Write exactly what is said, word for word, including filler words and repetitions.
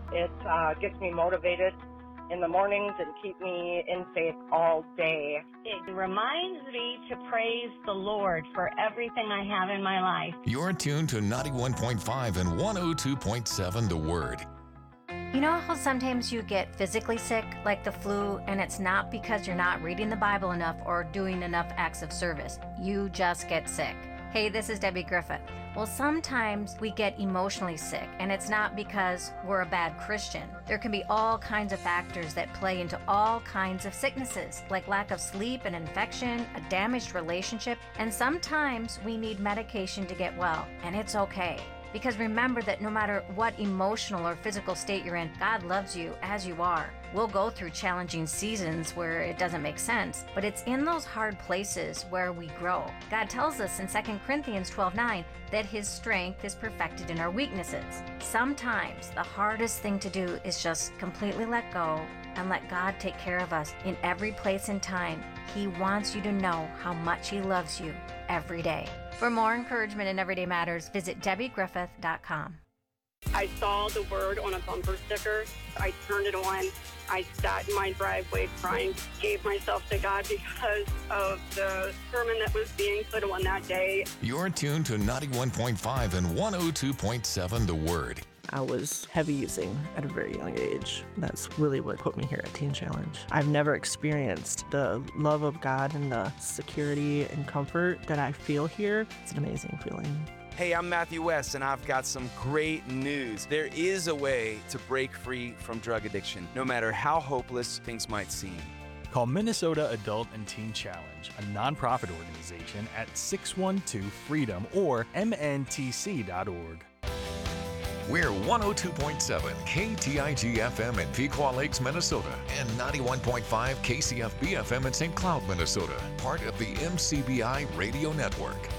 It uh, gets me motivated in the mornings and keep me in faith all day. It reminds me to praise the Lord for everything I have in my life. You're tuned to ninety-one point five and one oh two point seven The Word. You know how sometimes you get physically sick, like the flu, and it's not because you're not reading the Bible enough or doing enough acts of service. You just get sick. Hey, this is Debbie Griffith. Well, sometimes we get emotionally sick, and it's not because we're a bad Christian. There can be all kinds of factors that play into all kinds of sicknesses, like lack of sleep, an infection, a damaged relationship, and sometimes we need medication to get well, and it's okay. Because remember that no matter what emotional or physical state you're in, God loves you as you are. We'll go through challenging seasons where it doesn't make sense, but it's in those hard places where we grow. God tells us in Second Corinthians twelve nine that His strength is perfected in our weaknesses. Sometimes the hardest thing to do is just completely let go and let God take care of us in every place and time. He wants you to know how much He loves you every day. For more encouragement in Everyday Matters, visit Debbie Griffith dot com. I saw the word on a bumper sticker. I turned it on. I sat in my driveway crying, gave myself to God because of the sermon that was being put on that day. You're tuned to ninety-one point five and one oh two point seven The Word. I was heavy using at a very young age. That's really what put me here at Teen Challenge. I've never experienced the love of God and the security and comfort that I feel here. It's an amazing feeling. Hey, I'm Matthew West, and I've got some great news. There is a way to break free from drug addiction, no matter how hopeless things might seem. Call Minnesota Adult and Teen Challenge, a nonprofit organization, at six one two freedom or M N T C dot org. We're one oh two point seven K T I G F M in Pequot Lakes, Minnesota, and ninety-one point five K C F B F M in Saint Cloud, Minnesota, part of the M C B I Radio Network.